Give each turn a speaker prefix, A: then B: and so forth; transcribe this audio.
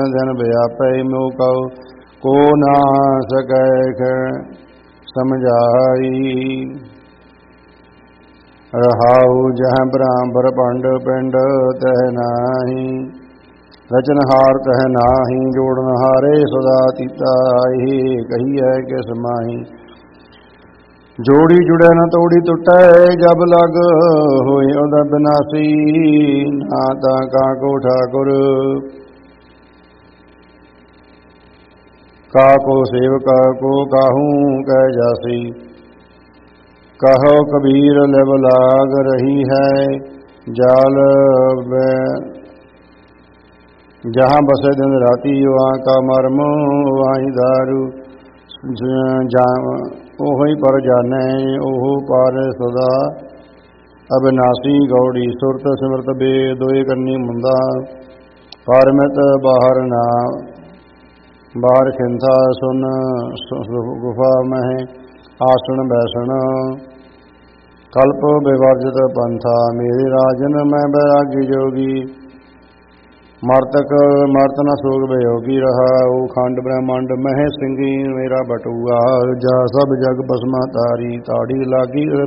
A: दिन व्यापै मोह कहो को ना सकै समझाई। रहाऊ जह बराबर पंड पिंड तह नाही रचनहार तह नाही जोड़नहारे सदा तीता आई कही है किस माही। जोड़ी जुड़े न तोड़ी टुटै जब लग होए उदा बिनासी ना ता काको ठाकुर काको सेवका को काहू कह जासी। कहो कबीर लिव लाग रही है जाल जहाँ बसे दिन राती वहाँ का मर्म वहीं दारू ओही पर जाने ओह पार सदा अविनाशी गौड़ी सुरत सिमरत बे दोए करनी मुंदा पारमित बाहर ना बाहर खिंथा सुन गुफा मह आसन बैसन कल्प विवर्जित पंथा मेरे राजन मैं बैरागी जोगी मर्तक मर्त न सोग वियोगी रहा ओ खंड ब्रह्मांड मह सिंगी मेरा बटुआ जा सब जग बसमा तारी ताड़ी लागी